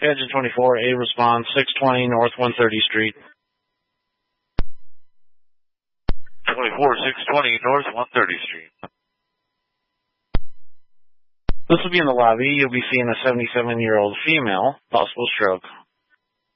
Engine 24, A response, 620 North 130 Street. 24, 620 North 130 Street. This will be in the lobby. You'll be seeing a 77-year-old female, possible stroke.